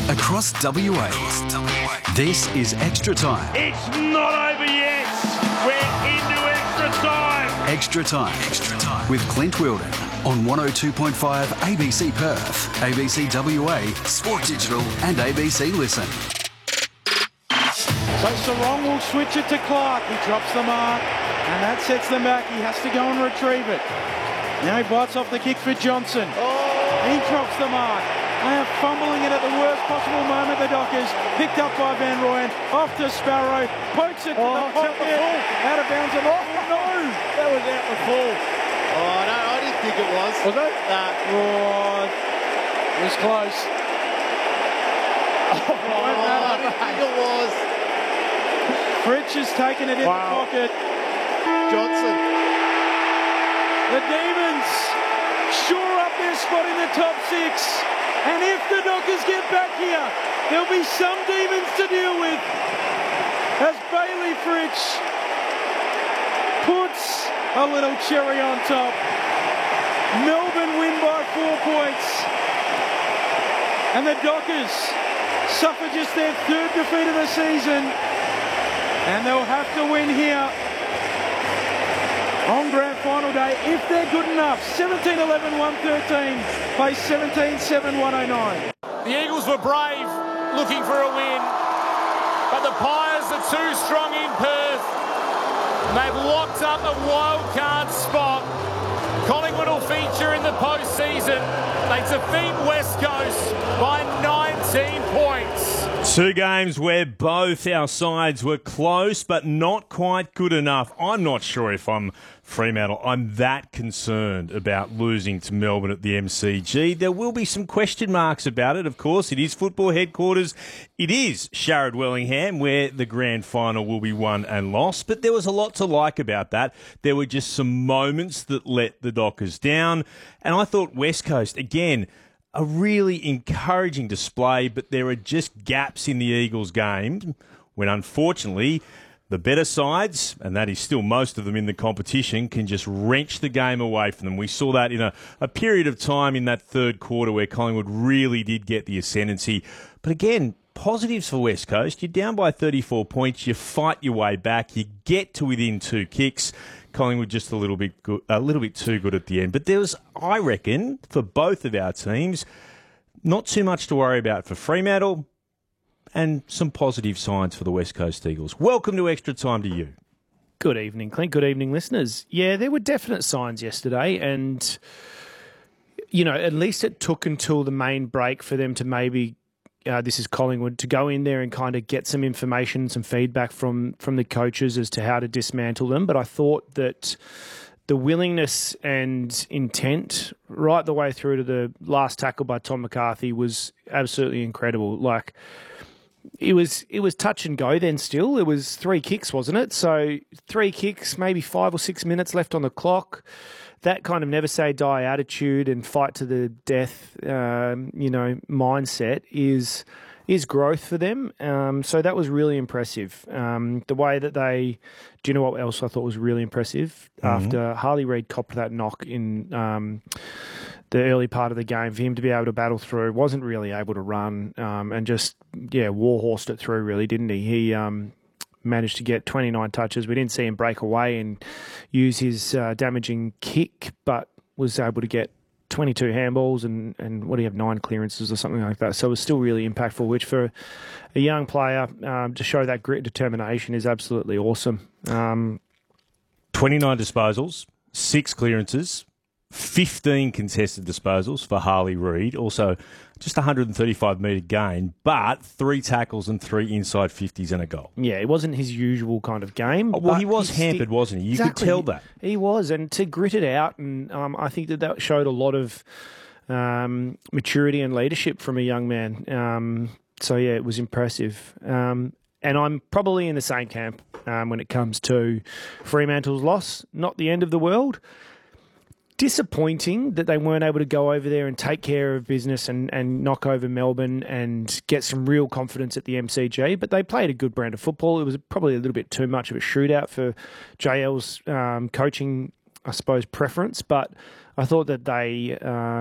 across WA. This is Extra Time. It's not over yet. We're into extra time. Extra Time with Clint Wilden on 102.5 ABC Perth, ABC WA, Sport Digital and ABC Listen. So Sarong will switch it to Clark. He drops the mark and that sets them back. He has to go and retrieve it. Now he bites off the kick for Johnson. He drops the mark. They are fumbling it at the worst possible moment, the Dockers. Picked up by Van Rooyen. Off to Sparrow. Pokes it to the pocket. Out of bounds. No! That was out the full. Oh, no, I didn't think it was. Was it? Nah. It was close. I didn't think it was. Fritsch has taken it in the pocket. Johnson. The Demons shore up their spot in the top six. And if the Dockers get back here, there'll be some Demons to deal with. As Bailey Fritsch puts a little cherry on top. Melbourne win by 4 points. And the Dockers suffer just their third defeat of the season. And they'll have to win here on grand final day if they're good enough. 17-11-113 plays 17-7-109. The Eagles were brave looking for a win, but the Pies are too strong in Perth. They've locked up a wild card spot. Collingwood will feature in the postseason. They defeat West Coast by 19 points. Two games where both our sides were close, but not quite good enough. I'm not sure if I'm Fremantle. I'm that concerned about losing to Melbourne at the MCG. There will be some question marks about it, of course. It is football headquarters. It is Sharrod Wellingham, where the grand final will be won and lost. But there was a lot to like about that. There were just some moments that let the Dockers down. And I thought West Coast, again, a really encouraging display, but there are just gaps in the Eagles' game when, unfortunately, the better sides, and that is still most of them in the competition, can just wrench the game away from them. We saw that in a period of time in that third quarter where Collingwood really did get the ascendancy. But again, positives for West Coast. You're down by 34 points. You fight your way back. You get to within 2 kicks. Collingwood just a little bit too good at the end. But there was, I reckon, for both of our teams, not too much to worry about for Fremantle and some positive signs for the West Coast Eagles. Welcome to Extra Time to you. Good evening, Clint. Good evening, listeners. Yeah, there were definite signs yesterday, and, you know, at least it took until the main break for them to maybe, this is Collingwood, to go in there and kind of get some information, some feedback from the coaches as to how to dismantle them. But I thought that the willingness and intent right the way through to the last tackle by Tom McCarthy was absolutely incredible. Like, it was touch and go then still. It was 3 kicks, wasn't it? So 3 kicks, maybe 5 or 6 minutes left on the clock. That kind of never say die attitude and fight to the death, mindset is growth for them. So that was really impressive. The way that do you know what else I thought was really impressive? Mm-hmm. After Harley Reid copped that knock in the early part of the game, for him to be able to battle through, wasn't really able to run, and just, warhorsed it through, really, didn't he? He managed to get 29 touches. We didn't see him break away and use his damaging kick, but was able to get 22 handballs and what do you have, 9 clearances or something like that. So it was still really impactful, which for a young player to show that grit and determination is absolutely awesome. 29 disposals, 6 clearances, 15 contested disposals for Harley Reid. Also, just a 135-metre gain, but 3 tackles and 3 inside 50s and a goal. Yeah, it wasn't his usual kind of game. Well, he was hampered, wasn't he? You could tell that. He was, and to grit it out, and I think that showed a lot of maturity and leadership from a young man. So, yeah, it was impressive. And I'm probably in the same camp when it comes to Fremantle's loss. Not the end of the world. Disappointing that they weren't able to go over there and take care of business and knock over Melbourne and get some real confidence at the MCG, but they played a good brand of football. It was probably a little bit too much of a shootout for JL's coaching, I suppose, preference, but I thought that they